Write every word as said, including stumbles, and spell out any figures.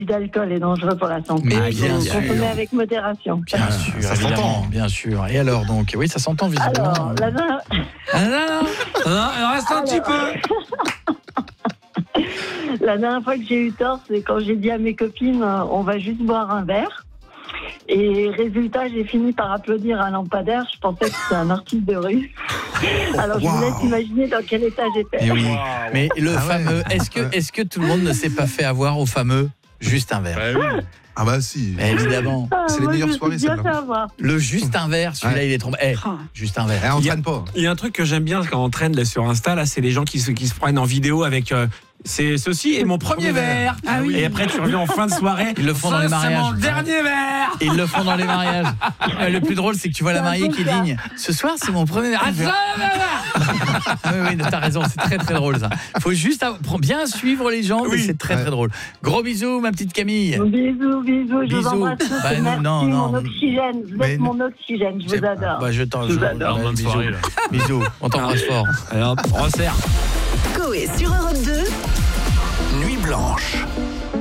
d'alcool est dangereux pour la santé. Mais Il bien faut sûr. consommer avec modération. Bien sûr, ça évidemment, s'entend. bien sûr. Et alors donc, oui, ça s'entend visiblement. Alors, la dernière... Ah, non, non, non, il reste un Alors. petit peu. la dernière fois que j'ai eu tort, c'est quand j'ai dit à mes copines, euh, on va juste boire un verre. Et résultat, j'ai fini par applaudir un lampadaire. Je pensais que c'était un artiste de rue. Alors, je vous Wow. laisse imaginer dans quel état j'étais. Eh oui. Mais le Ah ouais. fameux, est-ce que, est-ce que tout le monde ne s'est pas fait avoir au fameux juste un verre? Ah bah si. Mais évidemment. Ah, C'est les moi, meilleures je me soirées, suis bien celle-là. fait avoir. Le juste un verre, celui-là, Ouais. il est trompé. Eh, juste un verre. Eh, on Il y a- traîne pas. Il y a un truc que j'aime bien quand on traîne là, sur Insta, là, c'est les gens qui se, qui se prennent en vidéo avec. euh, c'est ceci et mon premier verre. Ah oui. Et après, tu reviens en fin de soirée. Ils le font Ça, dans les c'est mariages. mon dernier verre. Ils le font dans les mariages. Euh, Le plus drôle, c'est que tu vois la mariée qui digne. Ce soir, c'est mon premier verre. Ah, ça, là, là. Oui, oui, t'as raison, c'est très très drôle ça. Faut juste av- bien suivre les gens, mais Oui. c'est très Ouais. très drôle. Gros bisous, ma petite Camille. Bisous, bisous, je Bisous. vous embrasse tous. Bah, et merci, non, non. mon oxygène. Vous Mais- êtes mon oxygène, je C'est- vous adore. Bah, je t'en Je vous je- adore. bah, Bonne bisous. soirée, là. Bisous, on t'embrasse fort. Alors, on resserre. Coé sur Europe deux. Nuit blanche.